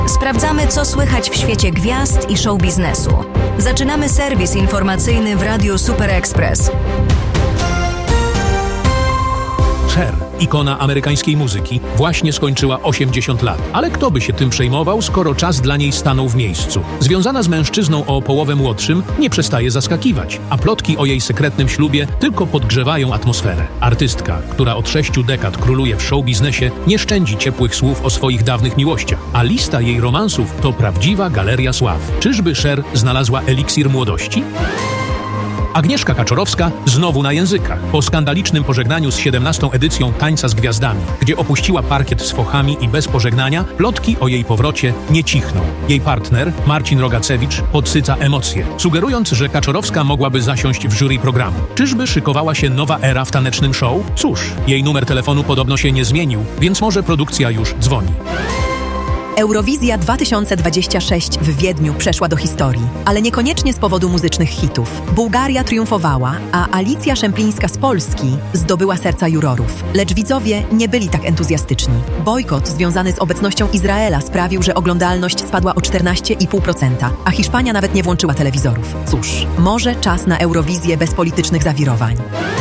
Sprawdzamy, co słychać w świecie gwiazd i show biznesu. Zaczynamy serwis informacyjny w Radiu Super Express. Cher, ikona amerykańskiej muzyki, właśnie skończyła 80 lat. Ale kto by się tym przejmował, skoro czas dla niej stanął w miejscu? Związana z mężczyzną o połowę młodszym, nie przestaje zaskakiwać, a plotki o jej sekretnym ślubie tylko podgrzewają atmosferę. Artystka, która od 6 dekad króluje w show-biznesie, nie szczędzi ciepłych słów o swoich dawnych miłościach, a lista jej romansów to prawdziwa galeria sław. Czyżby Cher znalazła eliksir młodości? Agnieszka Kaczorowska znowu na językach. Po skandalicznym pożegnaniu z 17. edycją Tańca z Gwiazdami, gdzie opuściła parkiet z fochami i bez pożegnania, plotki o jej powrocie nie cichną. Jej partner, Marcin Rogacewicz, podsyca emocje, sugerując, że Kaczorowska mogłaby zasiąść w jury programu. Czyżby szykowała się nowa era w tanecznym show? Cóż, jej numer telefonu podobno się nie zmienił, więc może produkcja już dzwoni. Eurowizja 2026 w Wiedniu przeszła do historii, ale niekoniecznie z powodu muzycznych hitów. Bułgaria triumfowała, a Alicja Szemplińska z Polski zdobyła serca jurorów. Lecz widzowie nie byli tak entuzjastyczni. Bojkot związany z obecnością Izraela sprawił, że oglądalność spadła o 14,5%, a Hiszpania nawet nie włączyła telewizorów. Cóż, może czas na Eurowizję bez politycznych zawirowań.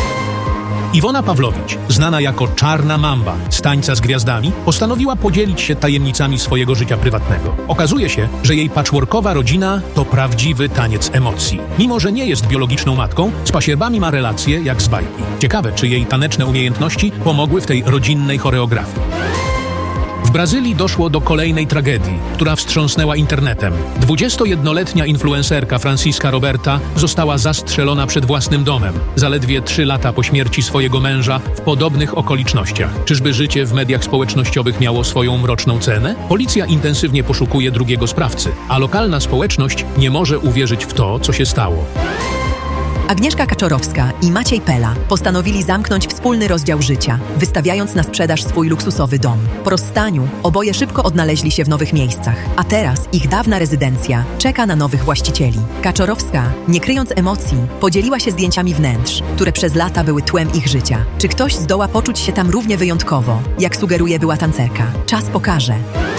Iwona Pawłowicz, znana jako Czarna Mamba z Tańca z Gwiazdami, postanowiła podzielić się tajemnicami swojego życia prywatnego. Okazuje się, że jej patchworkowa rodzina to prawdziwy taniec emocji. Mimo że nie jest biologiczną matką, z pasierbami ma relacje jak z bajki. Ciekawe, czy jej taneczne umiejętności pomogły w tej rodzinnej choreografii. W Brazylii doszło do kolejnej tragedii, która wstrząsnęła internetem. 21-letnia influencerka Francisca Roberta została zastrzelona przed własnym domem, zaledwie 3 lata po śmierci swojego męża w podobnych okolicznościach. Czyżby życie w mediach społecznościowych miało swoją mroczną cenę? Policja intensywnie poszukuje drugiego sprawcy, a lokalna społeczność nie może uwierzyć w to, co się stało. Agnieszka Kaczorowska i Maciej Pela postanowili zamknąć wspólny rozdział życia, wystawiając na sprzedaż swój luksusowy dom. Po rozstaniu oboje szybko odnaleźli się w nowych miejscach, a teraz ich dawna rezydencja czeka na nowych właścicieli. Kaczorowska, nie kryjąc emocji, podzieliła się zdjęciami wnętrz, które przez lata były tłem ich życia. Czy ktoś zdoła poczuć się tam równie wyjątkowo, jak sugeruje była tancerka? Czas pokaże.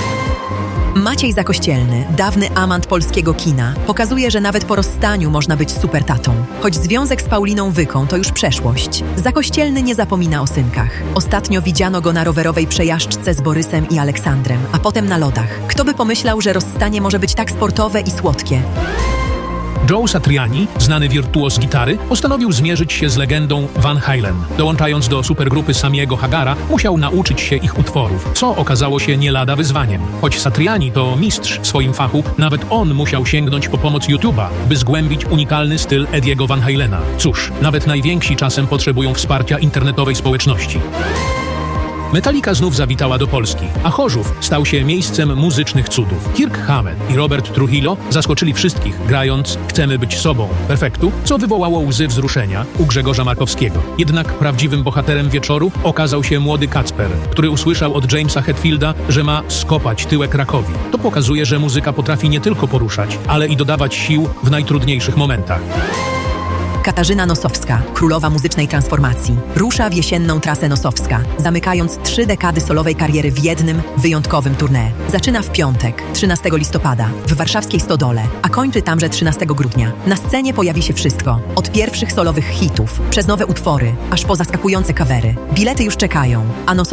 Maciej Zakościelny, dawny amant polskiego kina, pokazuje, że nawet po rozstaniu można być super tatą. Choć związek z Pauliną Wyką to już przeszłość, Zakościelny nie zapomina o synkach. Ostatnio widziano go na rowerowej przejażdżce z Borysem i Aleksandrem, a potem na lodach. Kto by pomyślał, że rozstanie może być tak sportowe i słodkie? Joe Satriani, znany wirtuoz gitary, postanowił zmierzyć się z legendą Van Halen. Dołączając do supergrupy Samiego Hagara, musiał nauczyć się ich utworów, co okazało się nie lada wyzwaniem. Choć Satriani to mistrz w swoim fachu, nawet on musiał sięgnąć po pomoc YouTube'a, by zgłębić unikalny styl Ediego Van Halena. Cóż, nawet najwięksi czasem potrzebują wsparcia internetowej społeczności. Metallica znów zawitała do Polski, a Chorzów stał się miejscem muzycznych cudów. Kirk Hammett i Robert Trujillo zaskoczyli wszystkich, grając Chcemy być sobą perfektu, co wywołało łzy wzruszenia u Grzegorza Markowskiego. Jednak prawdziwym bohaterem wieczoru okazał się młody Kacper, który usłyszał od Jamesa Hetfielda, że ma skopać tyłek rakowi. To pokazuje, że muzyka potrafi nie tylko poruszać, ale i dodawać sił w najtrudniejszych momentach. Katarzyna Nosowska, królowa muzycznej transformacji, rusza w jesienną trasę Nosowska, zamykając 3 dekady solowej kariery w jednym, wyjątkowym tournée. Zaczyna w piątek, 13 listopada, w warszawskiej Stodole, a kończy tamże 13 grudnia. Na scenie pojawi się wszystko, od pierwszych solowych hitów, przez nowe utwory, aż po zaskakujące covery. Bilety już czekają, a